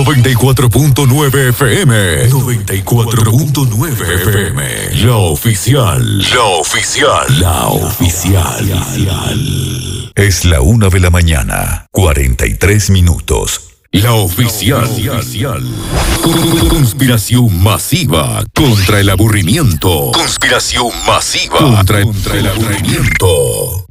94.9 FM. 94.9 FM. La oficial. La oficial. La oficial. Es la 1:00 a.m. 43 minutos. La oficial. Conspiración masiva contra el aburrimiento. Conspiración masiva contra el aburrimiento.